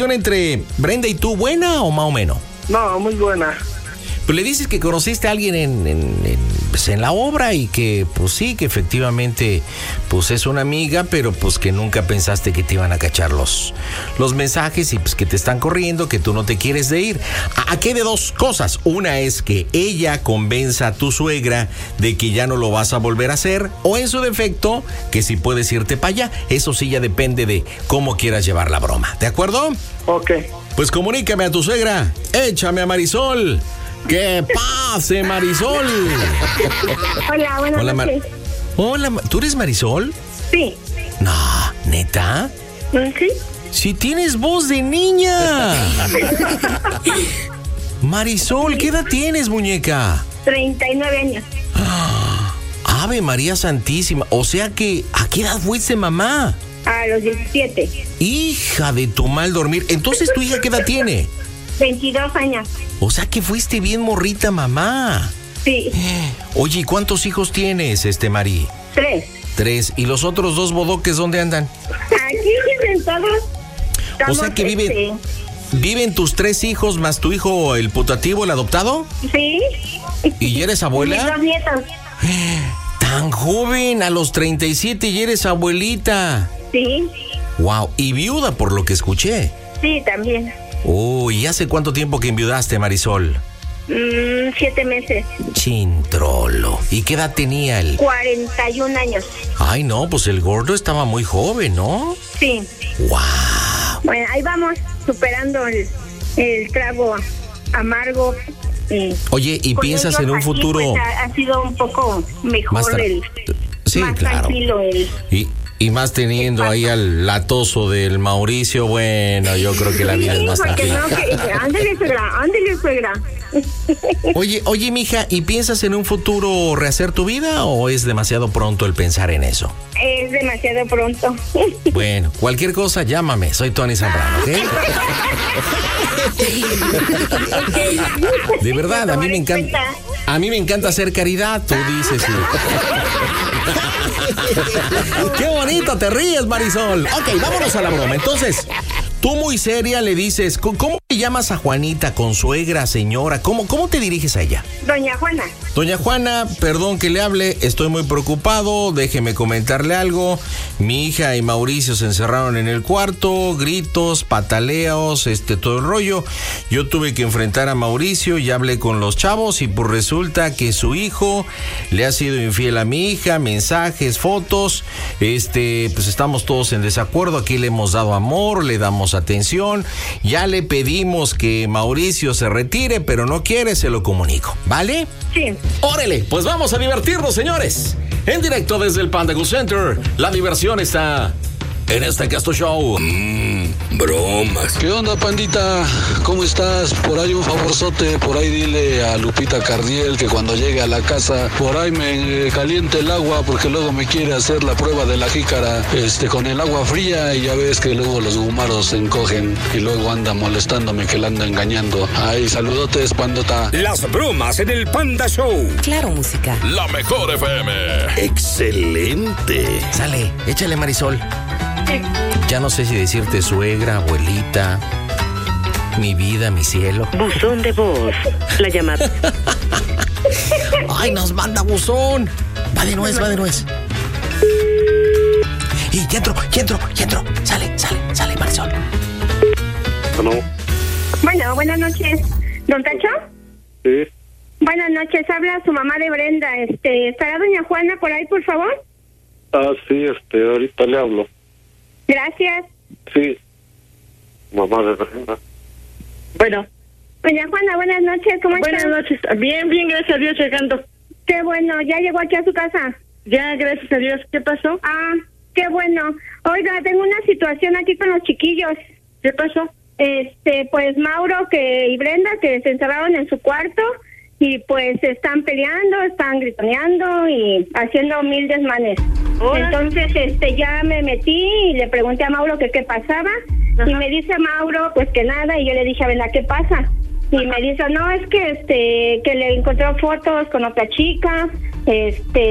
entre Brenda y tú, ¿buena o más o menos? No, muy buena. Pues le dices que conociste a alguien en la obra y que, pues sí, que efectivamente, pues es una amiga, pero pues que nunca pensaste que te iban a cachar los mensajes y pues que te están corriendo, que tú no te quieres de ir. Aquí de dos cosas. Una es que ella convenza a tu suegra de que ya no lo vas a volver a hacer, o en su defecto, que si puedes irte para allá. Eso sí ya depende de cómo quieras llevar la broma. ¿De acuerdo? Ok. Pues comunícame a tu suegra. Échame a Marisol. ¡Que pase, Marisol! Hola, buenas noches. Hola, ¿tú eres Marisol? Sí. No, ¿neta? Sí. Si tienes voz de niña. Marisol, ¿qué edad tienes, muñeca? 39 años. Ave María Santísima. O sea que, ¿a qué edad fuiste mamá? A los 17. Hija de tu mal dormir. Entonces, ¿tu hija qué edad tiene? 22 años. O sea que fuiste bien morrita, mamá. Sí. Oye, ¿y cuántos hijos tienes, Mari? 3. 3. ¿Y los otros 2 bodoques dónde andan? Aquí viven todos. O sea que viven tus 3 hijos más tu hijo, el putativo, el adoptado. Sí. ¿Y eres abuela? Mis 2 nietos. Tan joven, a los 37 y eres abuelita. Sí. Wow, y viuda por lo que escuché. Sí, también. ¿Y hace cuánto tiempo que enviudaste, Marisol? 7 meses. Chintrolo. ¿Y qué edad tenía él? 41 años. Ay, no, pues el gordo estaba muy joven, ¿no? Sí. Wow. Bueno, ahí vamos superando el trago amargo. Oye, ¿y piensas en un futuro? Pues, ha sido un poco mejor sí, más claro. Tranquilo Y más teniendo ahí al latoso del Mauricio, bueno, yo creo que la vida es más tranquila. Ándale, suegra. Oye, mija, ¿y piensas en un futuro rehacer tu vida o es demasiado pronto el pensar en eso? Es demasiado pronto. Bueno, cualquier cosa, llámame. Soy Tony Zambrano, ¿ok? De verdad, a mí me encanta. A mí me encanta hacer caridad, tú dices. ¡Qué bonito te ríes, Marisol! Ok, vámonos a la broma. Entonces, tú muy seria le dices, ¿cómo te llamas a Juanita? ¿Consuegra, señora? ¿Cómo te diriges a ella? Doña Juana. Doña Juana, perdón que le hable, estoy muy preocupado, déjeme comentarle algo. Mi hija y Mauricio se encerraron en el cuarto, gritos, pataleos, todo el rollo. Yo tuve que enfrentar a Mauricio y hablé con los chavos y pues resulta que su hijo le ha sido infiel a mi hija, mensajes, fotos, pues estamos todos en desacuerdo, aquí le hemos dado amor, le damos atención, ya le pedimos que Mauricio se retire, pero no quiere, se lo comunico, ¿vale? Sí. ¡Órale! Pues vamos a divertirnos, señores. En directo desde el Panda Go Center, la diversión está en este Casto Show. Bromas. ¿Qué onda, pandita? ¿Cómo estás? Por ahí un favorzote, por ahí dile a Lupita Cardiel que cuando llegue a la casa, por ahí me caliente el agua porque luego me quiere hacer la prueba de la jícara, con el agua fría y ya ves que luego los gumaros se encogen y luego anda molestándome que la ando engañando. Ay, saludotes, pandota. Las bromas en el Panda Show. Claro, música. La mejor FM. Excelente. Sale, échale, Marisol. Ya no sé si decirte suegra, abuelita, mi vida, mi cielo. Buzón de voz. La llamada. ¡Ay, nos manda buzón! Va de nuez. Y ya entro. Sale, Marisol. Bueno, buenas noches. ¿Don Tacho? Sí. Buenas noches, habla su mamá de Brenda. ¿Estará doña Juana por ahí, por favor? Sí, ahorita le hablo. Gracias. Sí. Mamá de Brenda. Bueno. Doña Juana, buenas noches, ¿cómo estás? Buenas noches. Bien, gracias a Dios, llegando. Qué bueno, ¿ya llegó aquí a su casa? Ya, gracias a Dios. ¿Qué pasó? Qué bueno. Oiga, tengo una situación aquí con los chiquillos. ¿Qué pasó? Pues Mauro y Brenda que se encerraron en su cuarto y pues están peleando, están gritoneando y haciendo mil desmanes. Hola. Entonces, ya me metí y le pregunté a Mauro que qué pasaba. Ajá. Y me dice Mauro, pues que nada, y yo le dije, Brenda, ¿qué pasa? Y me dice, no, es que le encontró fotos con otra chica,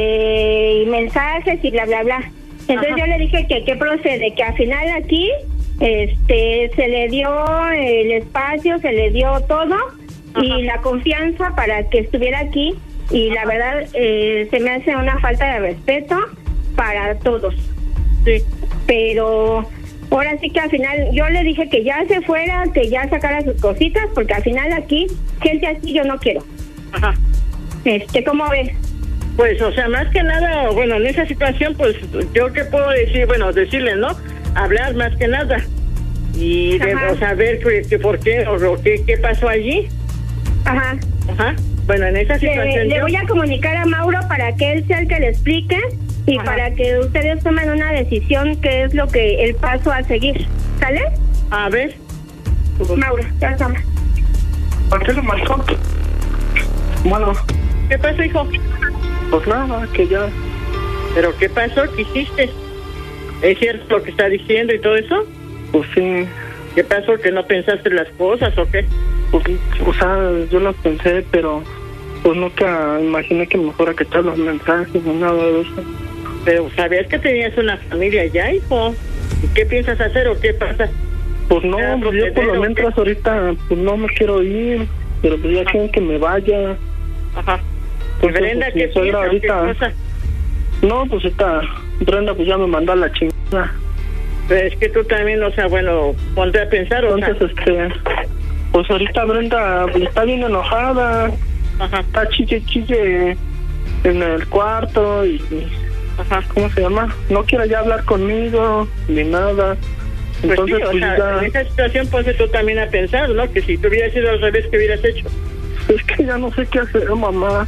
y mensajes y bla, bla, bla. Entonces yo le dije que qué procede, que al final aquí se le dio el espacio, se le dio todo. Ajá. Y la confianza para que estuviera aquí, y la verdad se me hace una falta de respeto para todos. Sí. Pero ahora sí que al final yo le dije que ya se fuera, que ya sacara sus cositas, porque al final aquí gente así yo no quiero. Ajá. ¿Cómo ves? Pues, o sea, más que nada, bueno, en esa situación, pues, yo qué puedo decir, bueno, decirle, ¿no? Hablar más que nada y saber que por qué o qué pasó allí. Ajá. Ajá. Bueno, en esa situación le voy a comunicar a Mauro para que él sea el que le explique y para que ustedes tomen una decisión, que es lo que el paso a seguir. ¿Sale? A ver. Mauro, ya está. ¿Por qué lo marcó? Bueno. ¿Qué pasó, hijo? Pues nada, que ya. ¿Pero qué pasó? ¿Qué hiciste? ¿Es cierto lo que está diciendo y todo eso? Pues sí. ¿Qué pasó? ¿Que no pensaste las cosas o qué? Pues, o sea, yo las pensé, pero pues nunca imaginé que me fuera a quitar los mensajes ni nada de eso. Pero sabías que tenías una familia ya, hijo. ¿Y qué piensas hacer o qué pasa? Pues no, pues yo por lo mientras ahorita pues no me quiero ir, pero pues ya quieren que me vaya. Ajá. Pues Brenda, pues, ¿qué piensas? Ahorita, ¿Qué cosa? No, pues esta Brenda pues ya me mandó a la chingada. Pero es que tú también, o sea, bueno, ponte a pensar, o entonces, sea... Pues ahorita Brenda pues, está bien enojada. Ajá. Está chille en el cuarto y... Ajá. ¿Cómo se llama? No quiere ya hablar conmigo ni nada. Pues entonces, sí, o sea, ya... en esa situación ponte tú también a pensar, ¿no? Que si tú hubieras sido al revés, ¿qué hubieras hecho? Es que ya no sé qué hacer, mamá.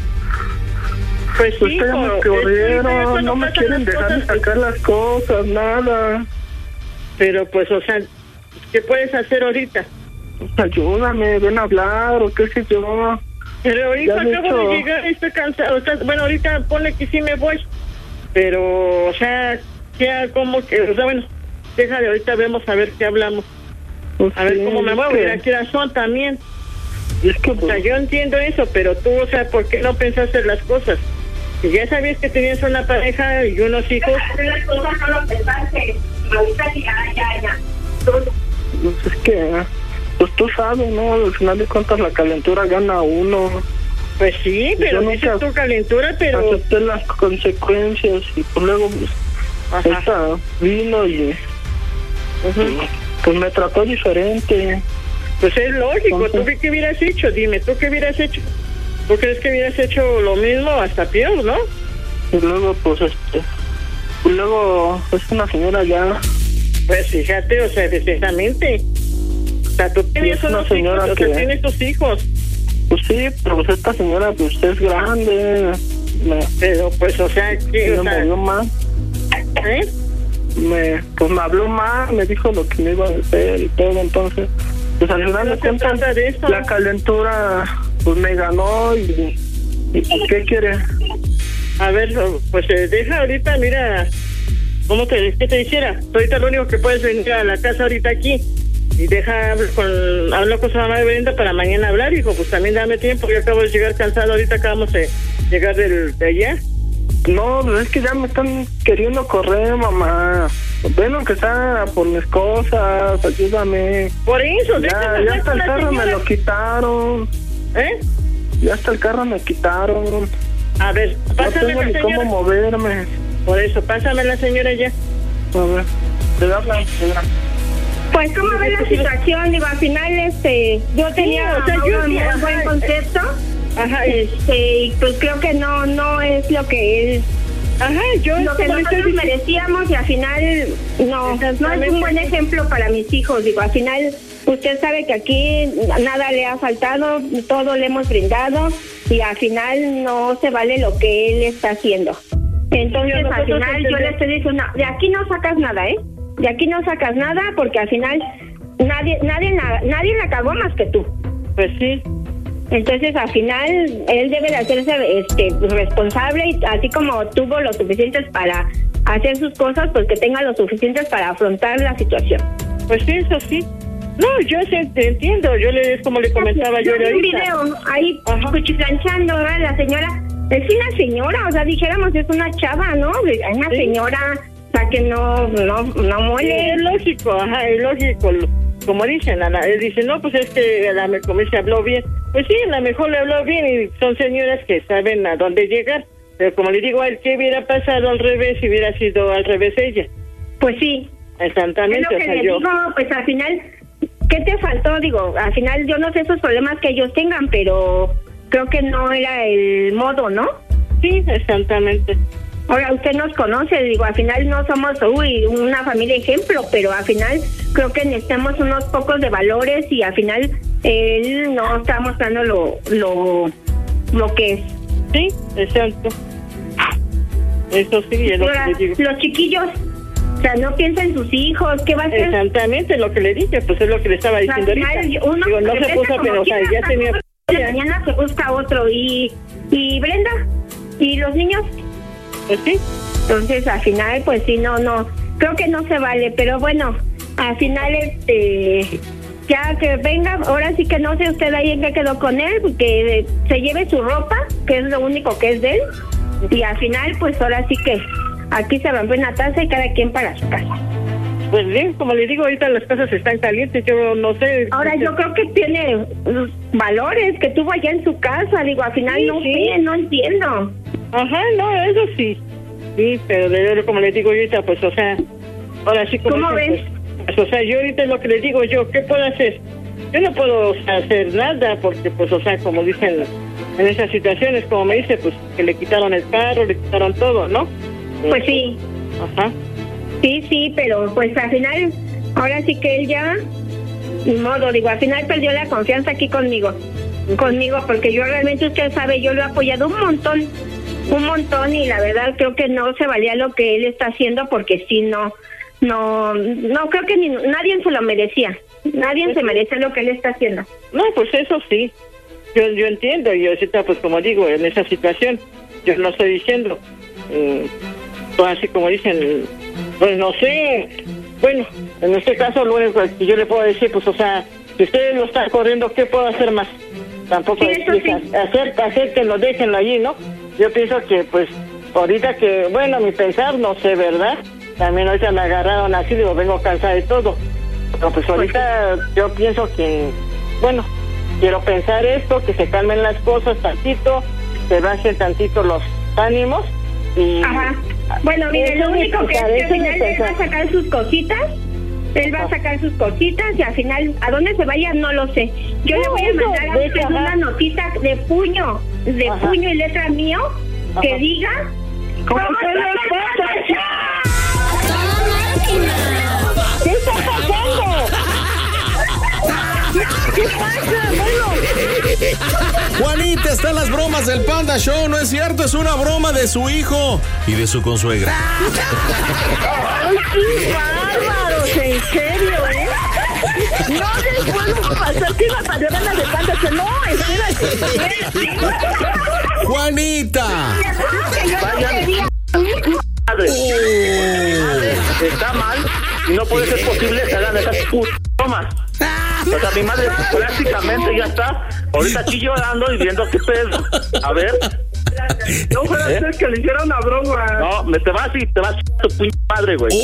Pues sí, ya me corrieron, no me quieren dejar de sacar las cosas, nada. Pero pues, o sea, ¿qué puedes hacer ahorita? Ayúdame, ven a hablar o qué sé yo. Pero ahorita acabo de llegar, estoy cansado. O sea, bueno, ahorita ponle que sí me voy. Pero, o sea, como que, o sea, bueno, déjale, ahorita vemos a ver qué hablamos. Pues a ver cómo me muevo. Mira, aquí son también. Es que, o sea, yo entiendo eso, pero tú, o sea, ¿por qué no pensaste las cosas? Si ya sabías que tenías una pareja y unos hijos. Las cosas no lo pensaste. Ahorita ya. Pues es que, pues tú sabes, ¿no? Al final de cuentas la calentura gana uno. Pues sí, pero dices tu calentura, pero... acepté las consecuencias y pues luego pues, esta vino y pues me trató diferente. Pues es lógico. Entonces, ¿tú qué hubieras hecho? Dime, ¿tú qué hubieras hecho? ¿Tú crees que hubieras hecho lo mismo hasta peor, no? Y luego, pues, luego es una señora ya... Pues fíjate, o sea, precisamente. O sea, tú tenías unos hijos, o sea, tienes tus hijos. Pues sí, pero pues esta señora, pues, es grande. Pero, pues, o sea, ¿qué? Me movió más. Pues me habló más, me dijo lo que me iba a hacer y todo, entonces... Pues al final de cuentas, la calentura pues me ganó y ¿qué quiere? A ver, pues deja ahorita, mira, ¿qué te hiciera? Ahorita lo único que puedes venir a la casa ahorita aquí y deja, hablo con su mamá de Brenda para mañana hablar, hijo, pues también dame tiempo, yo acabo de llegar cansado, ahorita acabamos de llegar de allá. No, es que ya me están queriendo correr, mamá. Ven aunque sea por mis cosas, ayúdame. Por eso, ya hasta el carro me lo quitaron. Ya hasta el carro me quitaron. A ver, pásame no tengo ni cómo moverme. Por eso, pásame la señora ya. A ver, te habla. Pues, ¿cómo ves la situación? Digo, al final, yo tenía un buen concepto. Ajá, y pues creo que no es lo que él... Ajá, lo que nosotros merecíamos y al final no es un buen ejemplo para mis hijos. Digo, al final usted sabe que aquí nada le ha faltado, todo le hemos brindado y al final no se vale lo que él está haciendo. Entonces al final yo le estoy diciendo, de aquí no sacas nada, de aquí no sacas nada porque al final nadie la cagó más que tú. Pues sí. Entonces, al final, él debe de hacerse responsable y así como tuvo lo suficientes para hacer sus cosas, pues que tenga lo suficientes para afrontar la situación. Pues sí, eso sí. No, yo te entiendo. Es como le comentaba yo ahorita. Un video ahí cuchiflanchando, ¿verdad? La señora, es una señora, o sea, dijéramos, es una chava, ¿no? Una señora que no muele. Es lógico, es lógico. Como dicen, él dice, no, pues es que a la mejor se habló bien. Pues sí, a lo mejor le habló bien y son señoras que saben a dónde llegar. Pero como le digo a él, ¿qué hubiera pasado al revés si hubiera sido al revés ella? Pues sí. Exactamente. Es lo que le digo, pues al final, ¿qué te faltó? Digo, al final yo no sé esos problemas que ellos tengan, pero creo que no era el modo, ¿no? Sí, exactamente. Ahora, usted nos conoce, digo, al final no somos una familia ejemplo, pero al final creo que necesitamos unos pocos de valores y al final él no está mostrando lo que es. Sí, exacto. Eso sí, es ahora, lo que le digo. Los chiquillos, o sea, no piensa en sus hijos, ¿qué va a hacer? Exactamente, lo que le dije, pues es lo que le estaba diciendo al final, ahorita. Uno digo, no se puso, pero o sea, ya tenía... Mañana se busca otro y Brenda, ¿y los niños? Pues sí. Entonces, al final, pues sí, no, creo que no se vale, pero bueno, al final, ya que venga, ahora sí que no sé usted ahí en qué quedó con él, que se lleve su ropa, que es lo único que es de él, y al final, pues ahora sí que aquí se rompe una taza y cada quien para su casa. Pues bien, como le digo, ahorita las cosas están calientes, yo no sé. Ahora, yo creo que tiene valores que tuvo allá en su casa, digo, al final no entiendo. Ajá, no, eso sí. Sí, pero como le digo ahorita, pues, o sea, ahora sí como... ¿Cómo ves? Pues, o sea, yo ahorita lo que le digo ¿qué puedo hacer? Yo no puedo hacer nada porque, pues, o sea, como dicen en esas situaciones, como me dice, pues, que le quitaron el carro, le quitaron todo, ¿no? Pues sí. Ajá. Sí, pero pues al final, ahora sí que él ya, ni modo, digo, al final perdió la confianza aquí conmigo, porque yo realmente, usted sabe, yo lo he apoyado un montón, y la verdad creo que no se valía lo que él está haciendo, porque sí, no creo que nadie se lo merecía, nadie se merece lo que él está haciendo. No, pues eso sí, yo entiendo, y ahorita, pues como digo, en esa situación, yo no estoy diciendo, pues así como dicen, pues no sé, bueno, en este caso lo único que yo le puedo decir, pues o sea, si ustedes lo están corriendo, ¿qué puedo hacer más? Tampoco acéptenlo, déjenlo allí, ¿no? Yo pienso que pues ahorita que, bueno, mi pensar, no sé, ¿verdad? También ahorita me agarraron así, digo, vengo cansada de todo, pero pues ahorita yo pienso que, bueno, quiero pensar esto, que se calmen las cosas tantito, se bajen tantito los ánimos y... Ajá. Bueno, mire, lo único que es que al final él va a sacar sus cositas, y al final, ¿a dónde se vaya? No lo sé. Yo le voy a mandar a usted una notita de puño y letra mío, que diga... ¿Cómo ¿Qué está pasando? ¿Qué pasa? Juanita, están las bromas del Panda Show, ¿no es cierto? Es una broma de su hijo y de su consuegra. ¡Ay, qué bárbaros! ¿En serio, No les puedo pasar que la padrona de Panda Show. No, espérate. ¡Juanita! Está mal y no puede ser posible que hagan esas bromas. O sea, mi madre prácticamente ya está ahorita aquí llorando y viendo qué pedo. A ver. No puede ser que le hiciera una broma. No, te vas a tu madre, güey.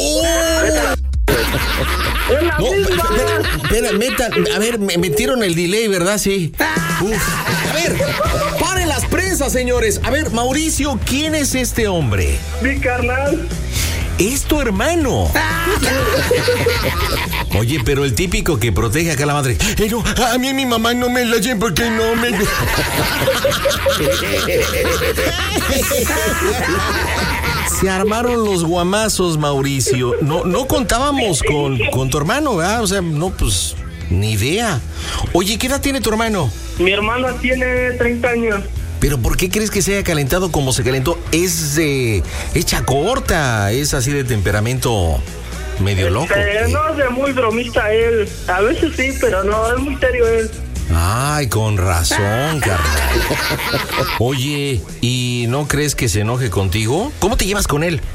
No, a ver, me metieron el delay, ¿verdad? Sí. A ver, paren las prensas, señores. A ver, Mauricio, ¿quién es este hombre? Mi carnal. Es tu hermano. Oye, pero el típico que protege acá a la madre. No, a mí mi mamá no me la lleva porque no me... Se armaron los guamazos, Mauricio. No contábamos con tu hermano, ¿verdad? O sea, no, pues, ni idea. Oye, ¿qué edad tiene tu hermano? Mi hermano tiene 30 años. ¿Pero por qué crees que se haya calentado como se calentó? Es hecha corta, es así de temperamento medio loco. No es de muy bromista él. A veces sí, pero no, es muy serio él. Ay, con razón, carnal. Oye, ¿y no crees que se enoje contigo? ¿Cómo te llevas con él?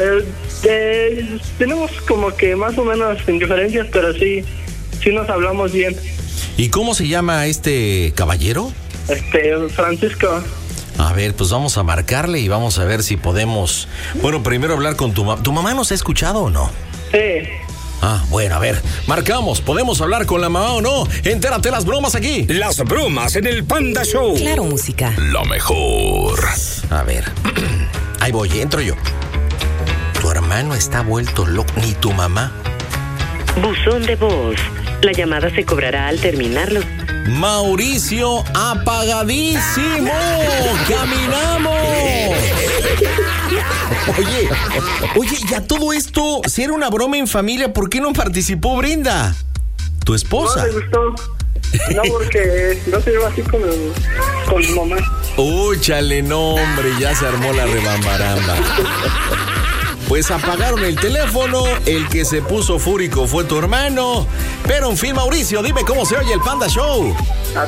Tenemos como que más o menos indiferencias, pero sí nos hablamos bien. ¿Y cómo se llama este caballero? Francisco. A ver, pues vamos a marcarle y vamos a ver si podemos... Bueno, primero hablar con tu mamá. ¿Tu mamá nos ha escuchado o no? Sí. Ah, bueno, a ver, marcamos. ¿Podemos hablar con la mamá o no? Entérate las bromas aquí. Las bromas en el Panda Show. Claro, música. Lo mejor. A ver, ahí voy, entro yo. Tu hermano está vuelto loco, ni tu mamá. Buzón de voz. La llamada se cobrará al terminarlo. Mauricio, apagadísimo. ¡Caminamos! Oye, ya todo esto, si era una broma en familia, ¿por qué no participó Brenda? Tu esposa. No le gustó. No, porque no se lleva así con mi mamá. Chale, no, hombre, ya se armó la rebambaramba. Pues apagaron el teléfono, el que se puso fúrico fue tu hermano. Pero en fin, Mauricio, dime cómo se oye el Panda Show. A